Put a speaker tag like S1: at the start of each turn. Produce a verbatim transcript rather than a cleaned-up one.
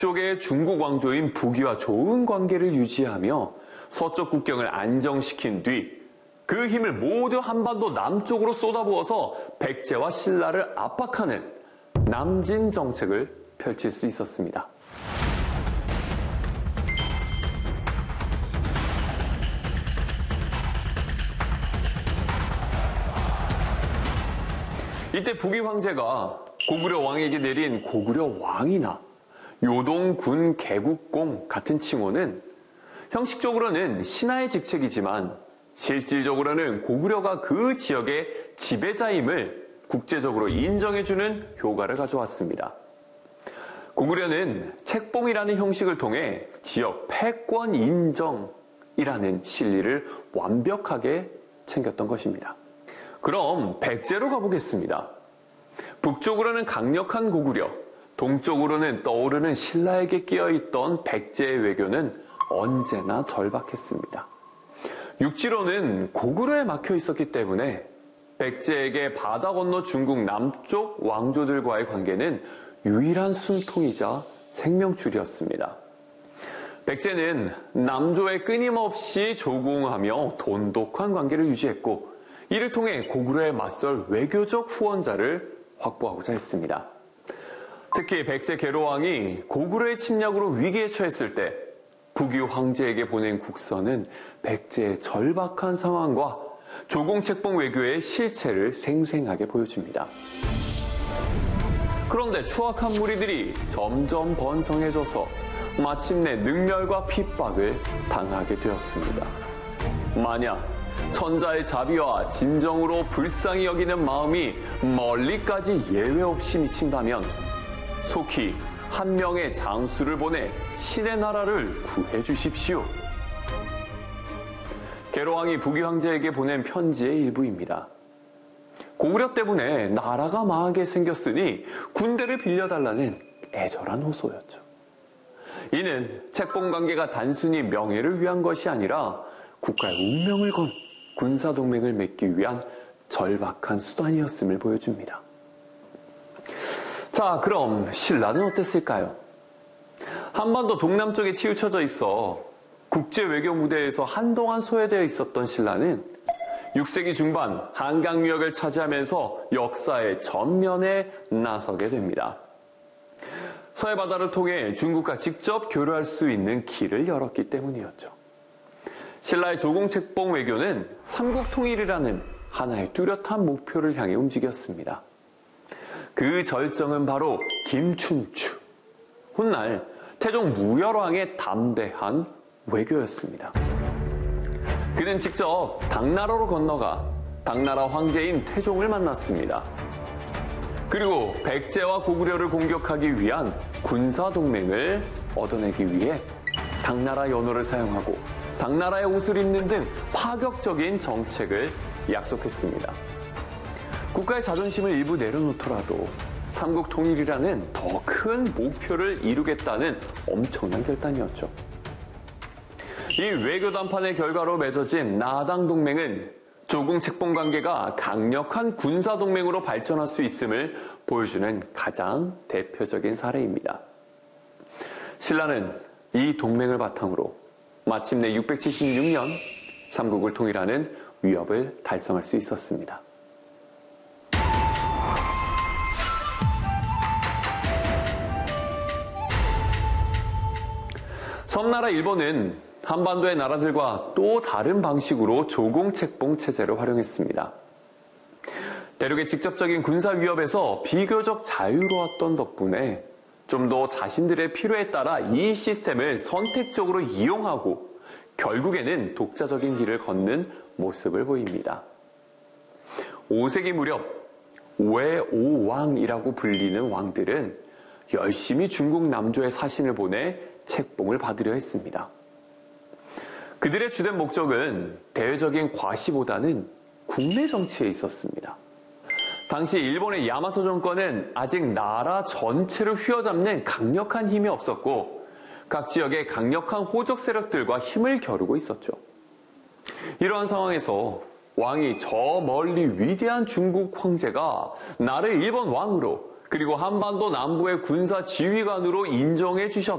S1: 북쪽의 중국 왕조인 북위와 좋은 관계를 유지하며 서쪽 국경을 안정시킨 뒤 그 힘을 모두 한반도 남쪽으로 쏟아부어서 백제와 신라를 압박하는 남진 정책을 펼칠 수 있었습니다. 이때 북위 황제가 고구려 왕에게 내린 고구려 왕이나 요동군 개국공 같은 칭호는 형식적으로는 신하의 직책이지만 실질적으로는 고구려가 그 지역의 지배자임을 국제적으로 인정해주는 효과를 가져왔습니다. 고구려는 책봉이라는 형식을 통해 지역 패권 인정이라는 실리를 완벽하게 챙겼던 것입니다. 그럼 백제로 가보겠습니다. 북쪽으로는 강력한 고구려, 동쪽으로는 떠오르는 신라에게 끼어있던 백제의 외교는 언제나 절박했습니다. 육지로는 고구려에 막혀 있었기 때문에 백제에게 바다 건너 중국 남쪽 왕조들과의 관계는 유일한 숨통이자 생명줄이었습니다. 백제는 남조에 끊임없이 조공하며 돈독한 관계를 유지했고 이를 통해 고구려에 맞설 외교적 후원자를 확보하고자 했습니다. 특히 백제 계로왕이 고구려의 침략으로 위기에 처했을 때 북위 황제에게 보낸 국서는 백제의 절박한 상황과 조공책봉 외교의 실체를 생생하게 보여줍니다. 그런데 추악한 무리들이 점점 번성해져서 마침내 능멸과 핍박을 당하게 되었습니다. 만약 천자의 자비와 진정으로 불쌍히 여기는 마음이 멀리까지 예외 없이 미친다면 속히 한 명의 장수를 보내 신의 나라를 구해 주십시오. 계로왕이 북위 황제에게 보낸 편지의 일부입니다. 고구려 때문에 나라가 망하게 생겼으니 군대를 빌려달라는 애절한 호소였죠. 이는 책봉 관계가 단순히 명예를 위한 것이 아니라 국가의 운명을 건 군사동맹을 맺기 위한 절박한 수단이었음을 보여줍니다. 자, 그럼 신라는 어땠을까요? 한반도 동남쪽에 치우쳐져 있어 국제 외교 무대에서 한동안 소외되어 있었던 신라는 육 세기 중반 한강유역을 차지하면서 역사의 전면에 나서게 됩니다. 서해바다를 통해 중국과 직접 교류할 수 있는 길을 열었기 때문이었죠. 신라의 조공책봉 외교는 삼국 통일이라는 하나의 뚜렷한 목표를 향해 움직였습니다. 그 절정은 바로 김춘추, 훗날 태종 무열왕의 담대한 외교였습니다. 그는 직접 당나라로 건너가 당나라 황제인 태종을 만났습니다. 그리고 백제와 고구려를 공격하기 위한 군사동맹을 얻어내기 위해 당나라 연호를 사용하고 당나라의 옷을 입는 등 파격적인 정책을 약속했습니다. 국가의 자존심을 일부 내려놓더라도 삼국 통일이라는 더 큰 목표를 이루겠다는 엄청난 결단이었죠. 이 외교 담판의 결과로 맺어진 나당 동맹은 조공책봉 관계가 강력한 군사 동맹으로 발전할 수 있음을 보여주는 가장 대표적인 사례입니다. 신라는 이 동맹을 바탕으로 마침내 육백칠십육 년 삼국을 통일하는 위협을 달성할 수 있었습니다. 섬나라 일본은 한반도의 나라들과 또 다른 방식으로 조공책봉 체제를 활용했습니다. 대륙의 직접적인 군사 위협에서 비교적 자유로웠던 덕분에 좀 더 자신들의 필요에 따라 이 시스템을 선택적으로 이용하고 결국에는 독자적인 길을 걷는 모습을 보입니다. 오 세기 무렵 오해오왕이라고 불리는 왕들은 열심히 중국 남조에 사신을 보내 책봉을 받으려 했습니다. 그들의 주된 목적은 대외적인 과시보다는 국내 정치에 있었습니다. 당시 일본의 야마토 정권은 아직 나라 전체를 휘어잡는 강력한 힘이 없었고 각 지역의 강력한 호적 세력들과 힘을 겨루고 있었죠. 이러한 상황에서 왕이 저 멀리 위대한 중국 황제가 나를 일본 왕으로 그리고 한반도 남부의 군사 지휘관으로 인정해 주셨다.